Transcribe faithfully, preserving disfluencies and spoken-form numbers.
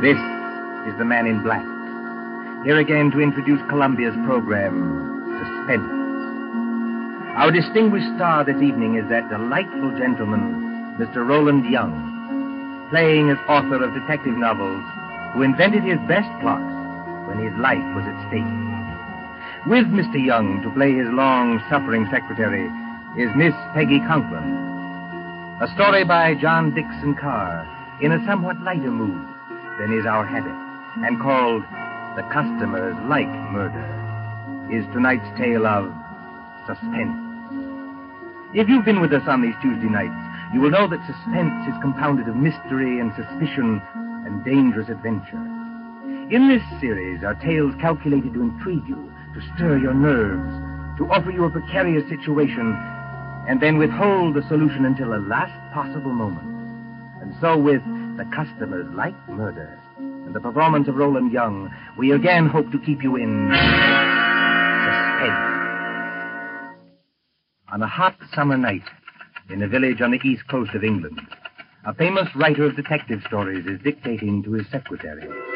This is the Man in Black. Here again to introduce Columbia's program, Suspense. Our distinguished star this evening is that delightful gentleman, Mister Roland Young, playing as author of detective novels, who invented his best plots when his life was at stake. With Mister Young to play his long-suffering secretary is Miss Peggy Conklin. A story by John Dixon Carr in a somewhat lighter mood than is our habit, and called The Customers Like Murder, is tonight's tale of suspense. If you've been with us on these Tuesday nights, you will know that suspense is compounded of mystery and suspicion and dangerous adventure. In this series are tales calculated to intrigue you, to stir your nerves, to offer you a precarious situation, and then withhold the solution until the last possible moment. And so with The Customers Like Murder and the performance of Roland Young, we again hope to keep you in suspense. On a hot summer night, in a village on the east coast of England, a famous writer of detective stories is dictating to his secretary.